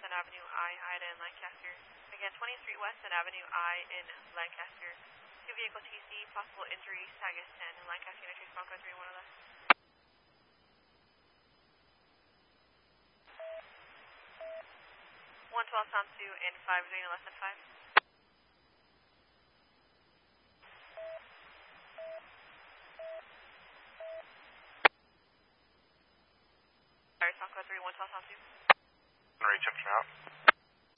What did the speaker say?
on Avenue I, Ida in Lancaster. Again, 20th Street West and Avenue I in Lancaster. 2 vehicle TC, possible injury, Sagas 10 in Lancaster, Unit Trace Bronco 3 1 left. 112 Tom 2 and 5 is less than 5. Sorry, Bronco 3 112 Tom 2. Reach up and out.